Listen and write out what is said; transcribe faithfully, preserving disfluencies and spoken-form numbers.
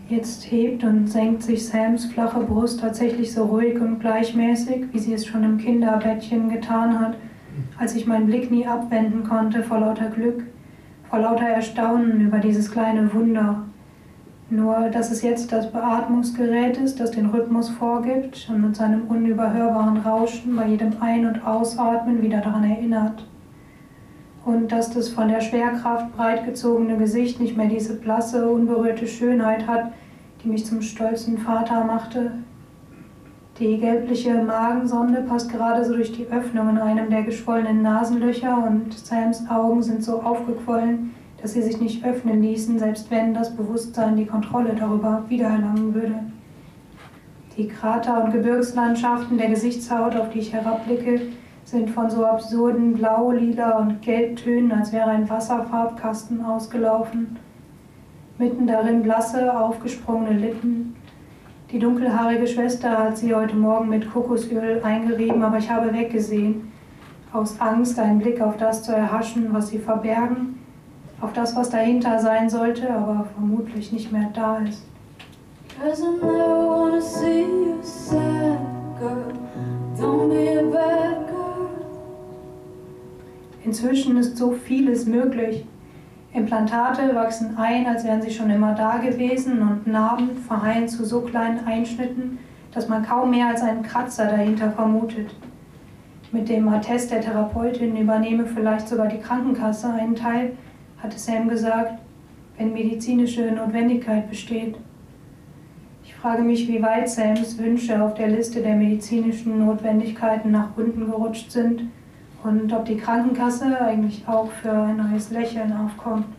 Jetzt hebt und senkt sich Sams flache Brust tatsächlich so ruhig und gleichmäßig, wie sie es schon im Kinderbettchen getan hat, als ich meinen Blick nie abwenden konnte vor lauter Glück, vor lauter Erstaunen über dieses kleine Wunder. Nur, dass es jetzt das Beatmungsgerät ist, das den Rhythmus vorgibt und mit seinem unüberhörbaren Rauschen bei jedem Ein- und Ausatmen wieder daran erinnert. Und dass das von der Schwerkraft breitgezogene Gesicht nicht mehr diese blasse, unberührte Schönheit hat, die mich zum stolzen Vater machte. Die gelbliche Magensonde passt gerade so durch die Öffnung in einem der geschwollenen Nasenlöcher und Sams Augen sind so aufgequollen, dass sie sich nicht öffnen ließen, selbst wenn das Bewusstsein die Kontrolle darüber wiedererlangen würde. Die Krater- und Gebirgslandschaften der Gesichtshaut, auf die ich herabblicke, sind von so absurden Blau-, Lila- und Gelbtönen, als wäre ein Wasserfarbkasten ausgelaufen. Mitten darin blasse, aufgesprungene Lippen. Die dunkelhaarige Schwester hat sie heute Morgen mit Kokosöl eingerieben, aber ich habe weggesehen, aus Angst, einen Blick auf das zu erhaschen, was sie verbergen, auf das, was dahinter sein sollte, aber vermutlich nicht mehr da ist. Cause I never wanna see you sad, girl. Don't be a bad girl. Inzwischen ist so vieles möglich. Implantate wachsen ein, als wären sie schon immer da gewesen und Narben verheilen zu so kleinen Einschnitten, dass man kaum mehr als einen Kratzer dahinter vermutet. Mit dem Attest der Therapeutin übernehme vielleicht sogar die Krankenkasse einen Teil, hatte Sam gesagt, wenn medizinische Notwendigkeit besteht. Ich frage mich, wie weit Sams Wünsche auf der Liste der medizinischen Notwendigkeiten nach unten gerutscht sind und ob die Krankenkasse eigentlich auch für ein neues Lächeln aufkommt.